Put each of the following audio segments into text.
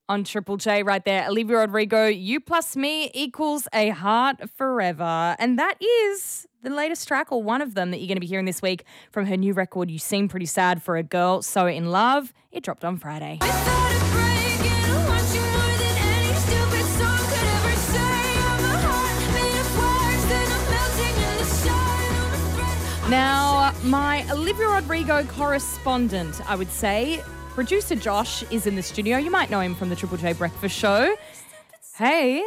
On Triple J right there, Olivia Rodrigo, You Plus Me equals a Heart Forever. And that is the latest track, or one of them, that you're going to be hearing this week from her new record, You Seem Pretty Sad for a Girl, So In Love. It dropped on Friday. Now, my Olivia Rodrigo correspondent, I would say, producer Josh, is in the studio. You might know him from the Triple J Breakfast Show. Hey.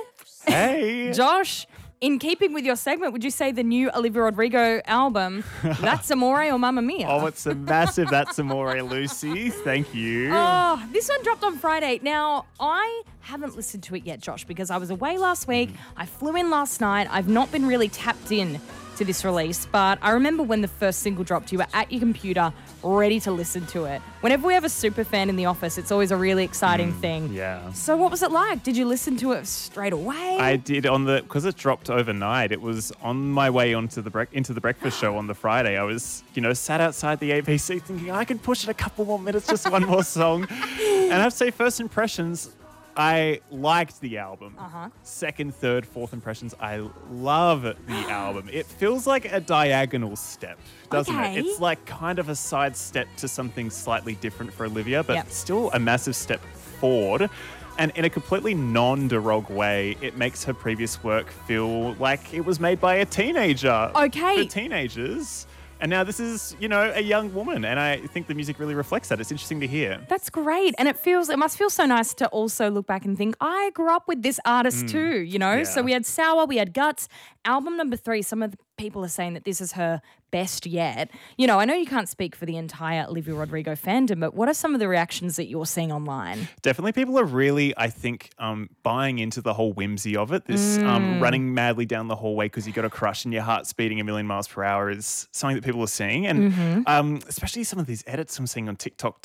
Hey. Josh, in keeping with your segment, would you say the new Olivia Rodrigo album, That's Amore or Mamma Mia? Oh, it's a massive That's Amore, Lucy. Thank you. Oh, this one dropped on Friday. Now, I haven't listened to it yet, Josh, because I was away last week. I flew in last night. I've not been really tapped in to this release, but I remember when the first single dropped, you were at your computer ready to listen to it. Whenever we have a super fan in the office, it's always a really exciting thing. Yeah. So what was it like? Did you listen to it straight away? I did because it dropped overnight. It was on my way into the breakfast show on the Friday. I was, sat outside the ABC thinking I can push it a couple more minutes, just one more song. And I have to say, first impressions, I liked the album. Second, third, fourth impressions, I love the album. It feels like a diagonal step, doesn't it? It's like kind of a side step to something slightly different for Olivia, but still a massive step forward. And in a completely non-derog way, it makes her previous work feel like it was made by a teenager. Okay. For teenagers. And now this is, a young woman, and I think the music really reflects that. It's interesting to hear. That's great. And it must feel so nice to also look back and think, I grew up with this artist too, Yeah. So we had Sour, we had Guts. Album number 3, some of the people are saying that this is her best yet. I know you can't speak for the entire Olivia Rodrigo fandom, but what are some of the reactions that you're seeing online? Definitely people are really, I think, buying into the whole whimsy of it. This running madly down the hallway because you got a crush and your heart's beating a million miles per hour is something that people are seeing. And especially some of these edits I'm seeing on TikTok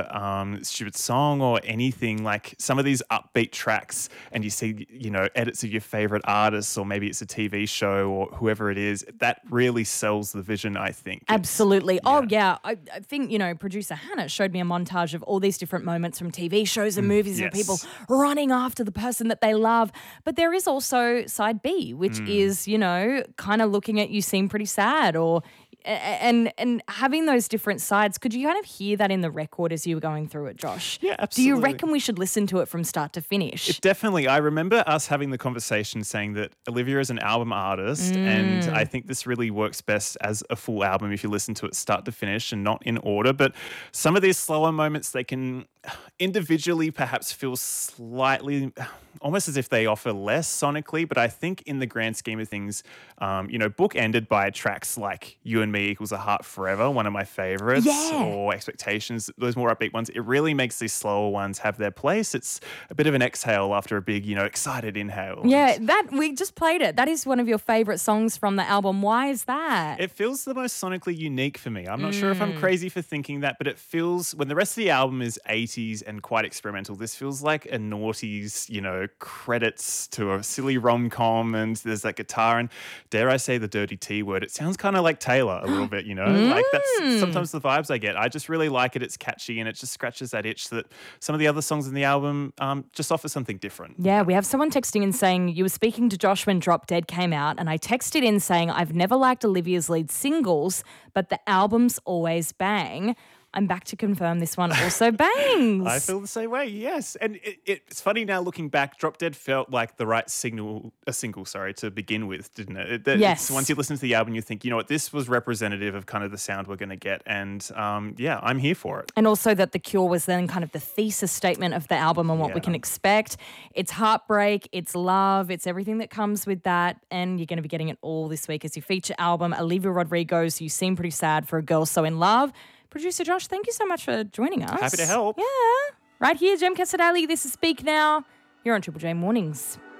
to Stupid Song or anything, like some of these upbeat tracks, and you see, edits of your favorite artists, or maybe it's a TV show or whoever it is, that really sells the vision, I think. Absolutely. Oh, yeah. I think, producer Hannah showed me a montage of all these different moments from TV shows and movies of people running after the person that they love. But there is also side B, which is, kind of looking at You Seem Pretty Sad, or and having those different sides. Could you kind of hear that in the record as you were going through it, Josh? Yeah, absolutely. Do you reckon we should listen to it from start to finish? Definitely. I remember us having the conversation saying that Olivia is an album artist, and I think this really works best as a full album if you listen to it start to finish and not in order. But some of these slower moments, they can individually perhaps feel slightly almost as if they offer less sonically, but I think in the grand scheme of things, bookended by tracks like You and Me Equals a Heart Forever, one of my favorites, or Expectations, those more upbeat ones, it really makes these slower ones have their place. It's a bit of an exhale after a big, excited inhale. Yeah, we just played it. That is one of your favorite songs from the album. Why is that? It feels the most sonically unique for me. I'm not sure if I'm crazy for thinking that, but it feels, when the rest of the album is 80s and quite experimental, this feels like a noughties, credits to a silly rom-com, and there's that guitar and, dare I say, the dirty T word. It sounds kind of like Taylor a little bit, like that's sometimes the vibes I get. I just really like it. It's catchy and it just scratches that itch that some of the other songs in the album just offer something different. Yeah, we have someone texting in saying, you were speaking to Josh when Drop Dead came out, and I texted in saying, I've never liked Olivia's lead singles, but the albums always bang. I'm back to confirm this one also bangs. I feel the same way, yes. And it's funny now looking back, Drop Dead felt like the right single to begin with, didn't it? Yes. Once you listen to the album, you think, this was representative of kind of the sound we're going to get. And I'm here for it. And also that The Cure was then kind of the thesis statement of the album and what we can expect. It's heartbreak, it's love, it's everything that comes with that. And you're going to be getting it all this week as your feature album, Olivia Rodrigo's You Seem Pretty Sad for a Girl So In Love. Producer Josh, thank you so much for joining us. Happy to help. Yeah. Right here, Jem Casadali. This is Speak Now. You're on Triple J Mornings.